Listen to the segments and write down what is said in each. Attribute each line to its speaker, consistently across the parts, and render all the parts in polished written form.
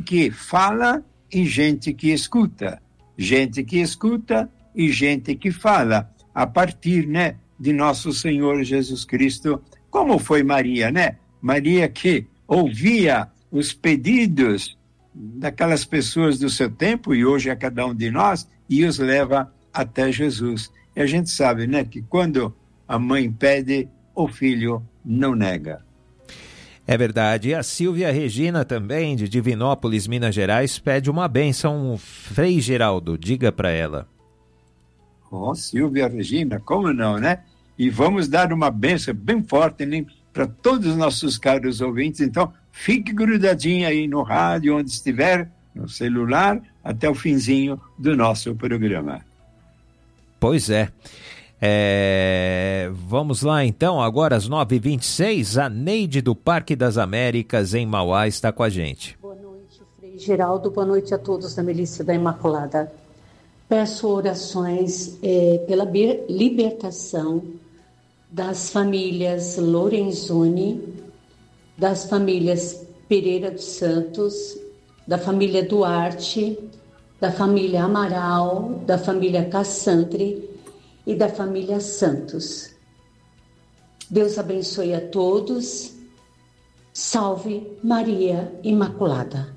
Speaker 1: que fala e gente que escuta. Gente que escuta e gente que fala, a partir, né, de nosso Senhor Jesus Cristo, como foi Maria, né? Maria que ouvia os pedidos daquelas pessoas do seu tempo, e hoje é cada um de nós, e os leva até Jesus. E a gente sabe, né, que quando a mãe pede, o filho não nega.
Speaker 2: É verdade. E a Silvia Regina também, de Divinópolis, Minas Gerais, pede uma bênção. Frei Geraldo, diga para ela.
Speaker 1: Silvia Regina, como não, né? E vamos dar uma bênção bem forte, né, para todos os nossos caros ouvintes. Então, fique grudadinho aí no rádio, onde estiver, no celular, até o finzinho do nosso programa.
Speaker 2: Pois é. Vamos lá então, agora às 9h26, a Neide do Parque das Américas em Mauá está com a gente.
Speaker 3: Boa noite, Frei Geraldo, boa noite a todos da Milícia da Imaculada. Peço orações pela libertação das famílias Lorenzoni, das famílias Pereira dos Santos, da família Duarte, da família Amaral, da família Cassandre e da família Santos. Deus abençoe a todos. Salve Maria Imaculada.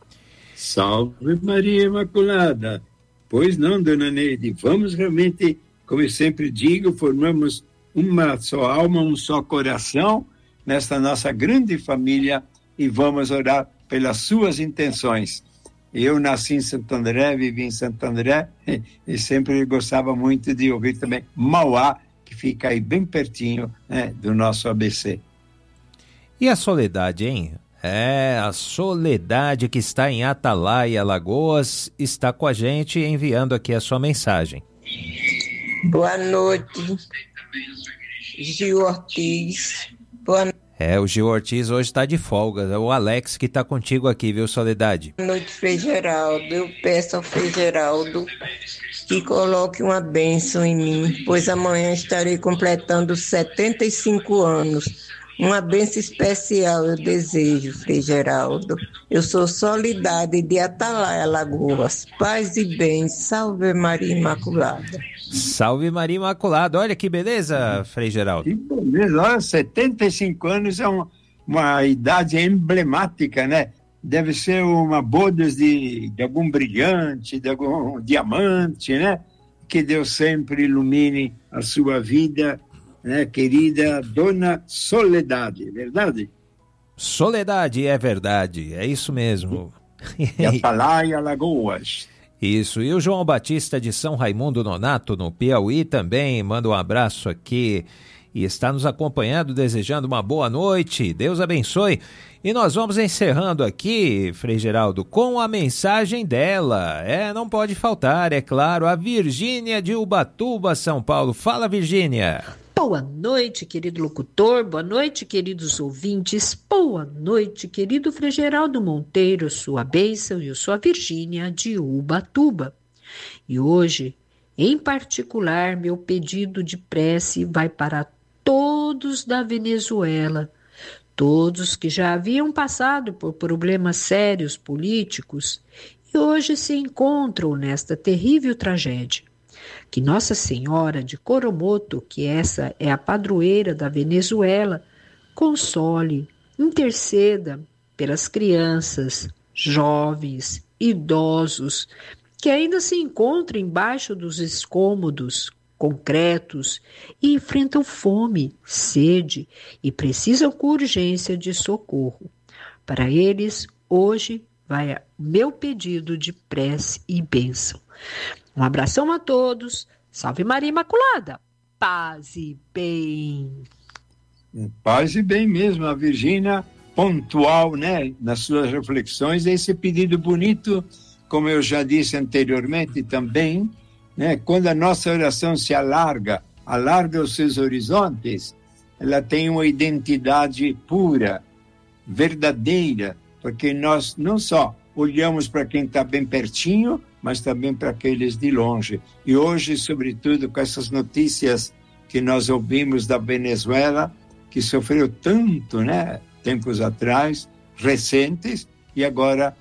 Speaker 1: Salve Maria Imaculada. Pois não, dona Neide, vamos realmente, como eu sempre digo, formamos uma só alma, um só coração nesta nossa grande família e vamos orar pelas suas intenções. Eu nasci em Santo André, vivi em Santo André e sempre gostava muito de ouvir também Mauá, que fica aí bem pertinho, né, do nosso ABC.
Speaker 2: E a Soledade, hein? A Soledade, que está em Atalaia, Alagoas, está com a gente enviando aqui a sua mensagem.
Speaker 4: Boa noite, Gil Ortiz. Boa noite.
Speaker 2: O Gil Ortiz hoje está de folga. É o Alex que está contigo aqui, viu, Soledade?
Speaker 4: Boa noite, Frei Geraldo. Eu peço ao Frei Geraldo que coloque uma bênção em mim, pois amanhã estarei completando 75 anos. Uma bênção especial eu desejo, Frei Geraldo. Eu sou Soledade de Atalaia, Alagoas. Paz e bem. Salve Maria Imaculada.
Speaker 2: Salve Maria Imaculada. Olha que beleza, Frei Geraldo.
Speaker 1: Que beleza. Olha, 75 anos é uma idade emblemática, né? Deve ser uma bodas de algum brilhante, de algum diamante, né? Que Deus sempre ilumine a sua vida, né, querida Dona Soledade, verdade?
Speaker 2: Soledade, é verdade, é isso mesmo.
Speaker 1: E Atalaia, Alagoas.
Speaker 2: Isso, e o João Batista de São Raimundo Nonato, no Piauí, também manda um abraço aqui e está nos acompanhando, desejando uma boa noite, Deus abençoe. E nós vamos encerrando aqui, Frei Geraldo, com a mensagem dela. Não pode faltar, é claro, a Virgínia de Ubatuba, São Paulo. Fala, Virgínia.
Speaker 5: Boa noite, querido locutor, boa noite, queridos ouvintes, boa noite, querido Frei Geraldo Monteiro, sua bênção, eu sou a Virgínia de Ubatuba. E hoje, em particular, meu pedido de prece vai para todos da Venezuela, todos que já haviam passado por problemas sérios políticos e hoje se encontram nesta terrível tragédia. Que Nossa Senhora de Coromoto, que essa é a padroeira da Venezuela, console, interceda pelas crianças, jovens, idosos, que ainda se encontram embaixo dos escombros concretos e enfrentam fome, sede e precisam com urgência de socorro. Para eles, hoje vai o meu pedido de prece e bênção. Um abração a todos. Salve Maria Imaculada. Paz e bem.
Speaker 1: Paz e bem mesmo. A Virgínia, pontual, né, nas suas reflexões. Esse pedido bonito, como eu já disse anteriormente também, né, quando a nossa oração se alarga os seus horizontes, ela tem uma identidade pura, verdadeira, porque nós não só olhamos para quem está bem pertinho, mas também para aqueles de longe. E hoje, sobretudo, com essas notícias que nós ouvimos da Venezuela, que sofreu tanto, né, tempos atrás, recentes, e agora